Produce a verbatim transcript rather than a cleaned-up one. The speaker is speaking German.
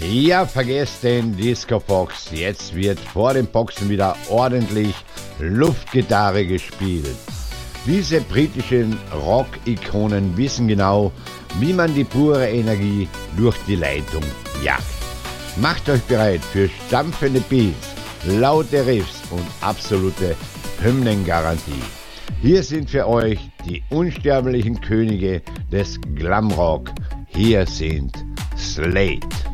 Ja, vergesst den Disco-Fox. Jetzt wird vor den Boxen wieder ordentlich Luftgitarre gespielt. Diese britischen Rock-Ikonen wissen genau, wie man die pure Energie durch die Leitung jagt. Macht euch bereit für stampfende Beats, laute Riffs und absolute Hymnengarantie. Hier sind für euch die unsterblichen Könige des Glamrock. Hier sind Slade.